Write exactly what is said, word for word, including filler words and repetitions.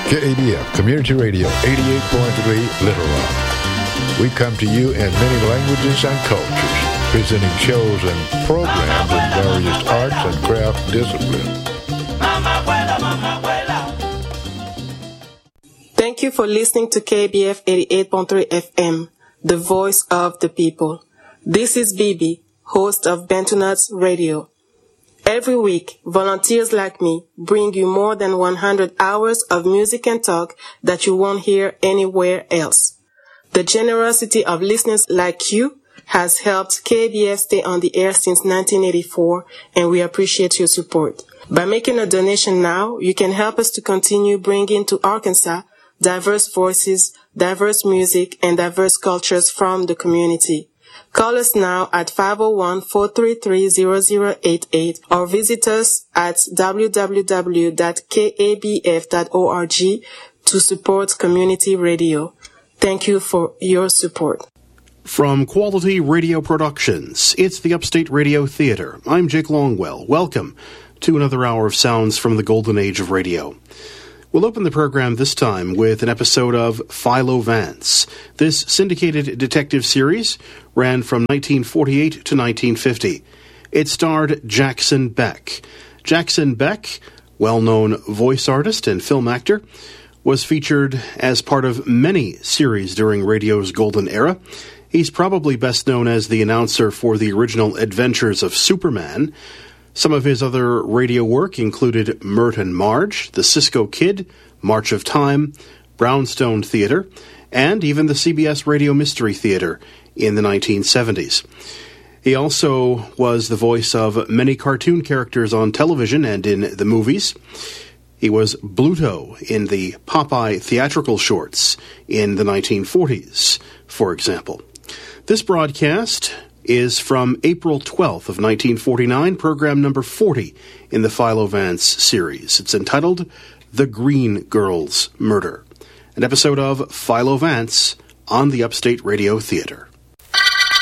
K A B F Community Radio eighty-eight point three Little Rock. We come to you in many languages and cultures, presenting shows and programs in various arts and craft disciplines. Thank you for listening to K B F eighty-eight point three F M, the voice of the people. This is Bibi, host of Bentonuts Radio. Every week, volunteers like me bring you more than one hundred hours of music and talk that you won't hear anywhere else. The generosity of listeners like you has helped K B S stay on the air since nineteen eighty-four, and we appreciate your support. By making a donation now, you can help us to continue bringing to Arkansas diverse voices, diverse music, and diverse cultures from the community. Call us now at five oh one, four three three, zero zero eight eight or visit us at w w w dot k a b f dot org to support community radio. Thank you for your support. From Quality Radio Productions, it's the Upstate Radio Theater. I'm Jake Longwell. Welcome to another hour of sounds from the golden age of radio. We'll open the program this time with an episode of Philo Vance. This syndicated detective series ran from nineteen forty-eight to nineteen fifty. It starred Jackson Beck. Jackson Beck, well-known voice artist and film actor, was featured as part of many series during radio's golden era. He's probably best known as the announcer for the original Adventures of Superman. Some of his other radio work included Mert and Marge, The Cisco Kid, March of Time, Brownstone Theater, and even the C B S Radio Mystery Theater in the nineteen seventies. He also was the voice of many cartoon characters on television and in the movies. He was Bluto in the Popeye theatrical shorts in the nineteen forties, for example. This broadcast is from April twelfth of nineteen forty-nine, program number forty in the Philo Vance series. It's entitled The Green Girls Murder, an episode of Philo Vance on the Upstate Radio Theater.